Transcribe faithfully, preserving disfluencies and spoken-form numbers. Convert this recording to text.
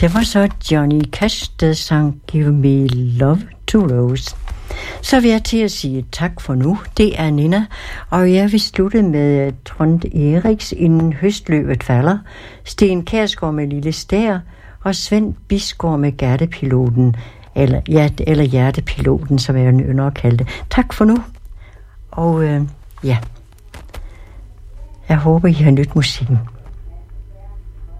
Det var så Johnny Cash, der sang Give Me Love to Rose. Så vil jeg til at sige tak for nu. Det er Nina, og jeg vil slutte med Trond Eriks Inden høstløvet falder, Sten Kjærsgaard med Lille Stær og Svend Bisgaard med Gærtepiloten, eller, ja, eller Hjertepiloten, som jeg ynder at kalde det. Tak for nu, og øh, ja, jeg håber, I har nydt musikken.